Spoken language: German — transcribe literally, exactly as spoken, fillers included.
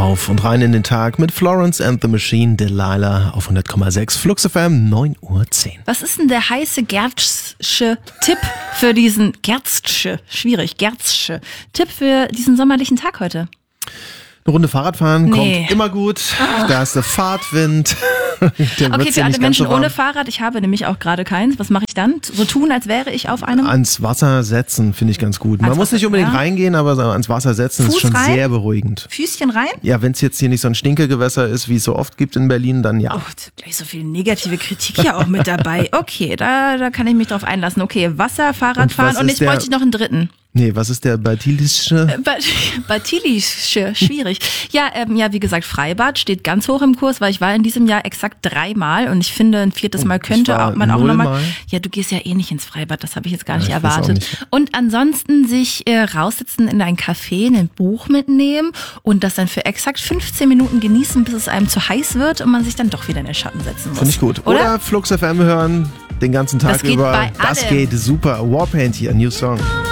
auf und rein in den Tag mit Florence and the Machine, Delilah auf hundert Komma sechs, Flux F M, neun Uhr zehn. Was ist denn der heiße Gertzsche Tipp für diesen, Gertzsche, schwierig, Gertzsche Tipp für diesen sommerlichen Tag heute? Eine Runde Fahrradfahren Nee. kommt immer gut. Ah. Da ist der Fahrtwind. Der Okay, wird's für ja alle nicht ganz Menschen so warm. ohne Fahrrad, ich habe nämlich auch gerade keins. Was mache ich dann? So tun, als wäre ich auf einem Ans Wasser setzen finde ich ganz gut. Man Ans muss Wasser, nicht unbedingt ja. reingehen, aber so ans Wasser setzen Fuß ist schon rein? sehr beruhigend. Füßchen rein. Ja, wenn es jetzt hier nicht so ein Stinkegewässer ist, wie es so oft gibt in Berlin, dann ja. Oh, gleich so viel negative Kritik hier auch mit dabei. Okay, da, da kann ich mich drauf einlassen. Okay, Wasser, Fahrradfahren Und was und, ist jetzt der- bräuchte ich noch einen dritten. Nee, was ist der batilische? Batilische, schwierig. Ja, ähm, ja, wie gesagt, Freibad steht ganz hoch im Kurs, weil ich war in diesem Jahr exakt dreimal und ich finde, ein viertes Mal ich könnte war auch man auch nullmal. nochmal. Ja, du gehst ja eh nicht ins Freibad, das habe ich jetzt gar nicht Ja, ich weiß auch erwartet. nicht. Und ansonsten sich äh, raussitzen in ein Café, ein Buch mitnehmen und das dann für exakt fünfzehn Minuten genießen, bis es einem zu heiß wird und man sich dann doch wieder in den Schatten setzen muss. Finde ich gut. Oder? Oder Flux F M hören den ganzen Tag Das geht über. bei Das allem. geht super. Warpaint hier, New Song.